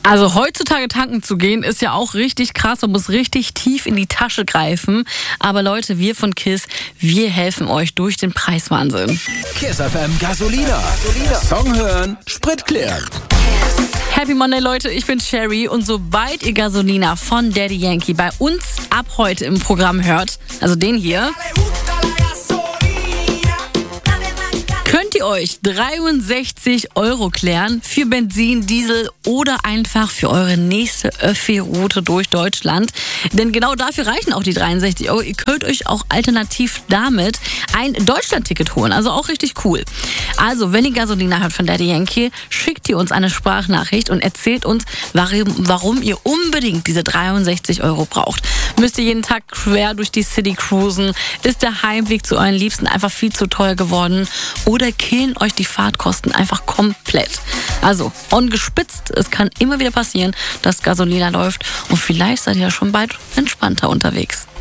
Also heutzutage tanken zu gehen ist ja auch richtig krass. Man muss richtig tief in die Tasche greifen. Aber Leute, wir von KISS, wir helfen euch durch den Preiswahnsinn. KISS FM Gasolina. Song hören, Sprit klären. Happy Monday, Leute, ich bin Sherry und sobald ihr Gasolina von Daddy Yankee bei uns ab heute im Programm hört, also den hier, könnt ihr euch 63 € klären für Benzin, Diesel oder einfach für eure nächste Öffi-Route durch Deutschland. Denn genau dafür reichen auch die 63 €. Ihr könnt euch auch alternativ damit ein Deutschland-Ticket holen. Also auch richtig cool. Also, wenn ihr Gasolina hört von Daddy Yankee, schickt ihr uns eine Sprachnachricht und erzählt uns, warum ihr unbedingt diese 63 € braucht. Müsst ihr jeden Tag quer durch die City cruisen? Ist der Heimweg zu euren Liebsten einfach viel zu teuer geworden? Oder killen euch die Fahrtkosten einfach komplett? Also, ungespitzt, es kann immer wieder passieren, dass Gasolina läuft und vielleicht seid ihr ja schon bald entspannter unterwegs.